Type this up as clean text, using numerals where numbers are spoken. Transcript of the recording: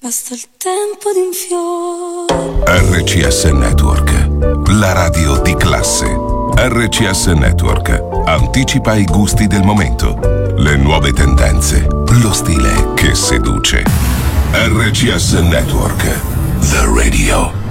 Basta il tempo di un fiore. RCS Network, la radio di classe. RCS Network anticipa i gusti del momento, le nuove tendenze, lo stile che seduce. RCS Network, the radio.